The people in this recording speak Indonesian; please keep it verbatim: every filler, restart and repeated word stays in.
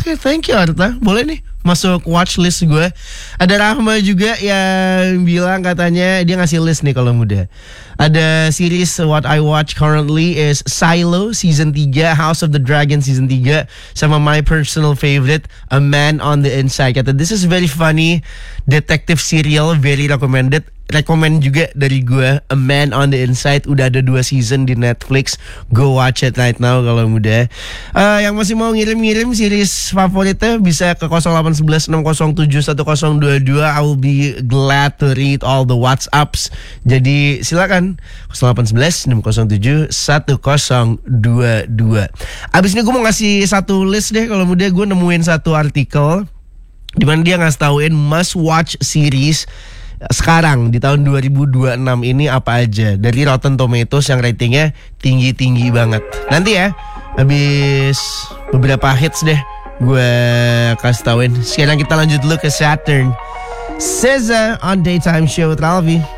Oke, okay, thank you Arta. Boleh nih masuk watch list gue. Ada Rahma juga yang bilang katanya dia ngasih list nih kalau muda. Ada series what I watch currently is Silo season tiga, House of the Dragon season tiga, sama my personal favorite A Man on the Inside. Kata this is very funny detective serial, very recommended. Recommend juga dari gue A Man on the Inside. Udah ada dua season di Netflix. Go watch it right now kalau muda. uh, Yang masih mau ngirim-ngirim series favoritnya bisa ke nol delapan satu satu enam nol tujuh satu nol dua dua. I will be glad to read all the WhatsApps. Jadi silakan nol delapan satu satu enam nol tujuh satu nol dua dua. Abis ini gue mau ngasih satu list deh kalau muda. Gue nemuin satu artikel dimana dia ngasih tauin must watch series sekarang di tahun dua ribu dua puluh enam ini apa aja dari Rotten Tomatoes yang ratingnya tinggi-tinggi banget. Nanti ya habis beberapa hits deh gue kasih tauin. Sekarang kita lanjut dulu ke Saturn. S Z A on Daytime Show with Alvi.